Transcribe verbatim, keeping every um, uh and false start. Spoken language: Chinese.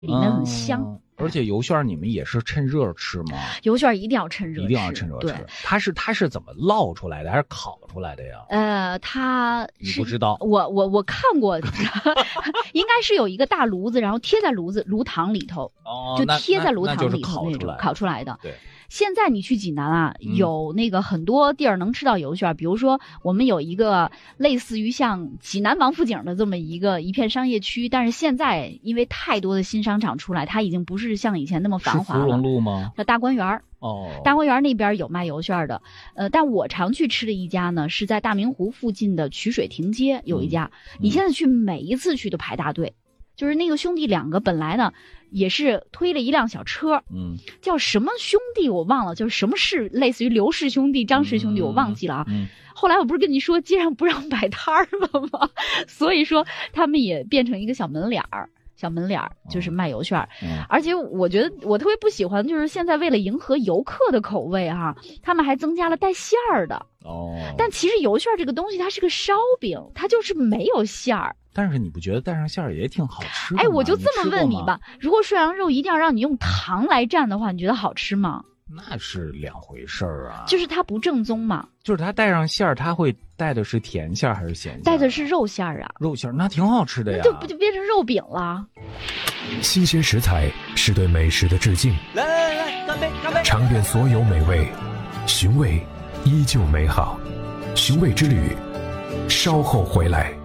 里面很香。 嗯而且油旋你们也是趁热吃吗？ 油旋一定要趁热吃， 一定要趁热吃。它是它是怎么烙出来的，还是烤出来的呀？ 呃，它是你不知道， 我我我看过，应该是有一个大炉子，然后贴在炉子炉膛里头， 哦， 就贴在炉膛里头那种烤出来的。 对。 现在你去济南啊， 嗯、 有那个很多地儿能吃到油旋，比如说我们有一个类似于像济南王府井的这么一个一片商业区，但是现在因为太多的新商场出来，它已经不是像以前那么繁华了。 是芙蓉路吗？ 那大观园。 哦， 大观园那边有卖油旋的，呃，但我常去吃的一家呢，是在大明湖附近的曲水亭街有一家，嗯、你现在去每一次去都排大队。就是那个兄弟两个本来呢也是推了一辆小车， 嗯， 叫什么兄弟我忘了，就是什么氏，类似于刘氏兄弟、张氏兄弟，我忘记了啊。 嗯， 后来我不是跟你说街上不让摆摊儿了吗？所以说他们也变成一个小门脸儿。小门脸儿就是卖油旋、嗯，而且我觉得我特别不喜欢，就是现在为了迎合游客的口味哈，他们还增加了带馅儿的哦。 但其实油旋这个东西它是个烧饼，它就是没有馅儿。 但是你不觉得带上馅儿也挺好吃的吗？ 哎，我就这么问你吧， 你如果涮羊肉一定要让你用糖来蘸的话，你觉得好吃吗？ 那是两回事儿啊， 就是它不正宗嘛。 就是它带上馅儿，它会带的是甜馅儿还是咸馅儿？ 带的是肉馅儿啊。 肉馅儿那挺好吃的呀， 那就不就变成肉饼了？ 新鲜食材是对美食的致敬。 来来来，干杯干杯！ 尝遍所有美味，寻味依旧美好。寻味之旅，稍后回来。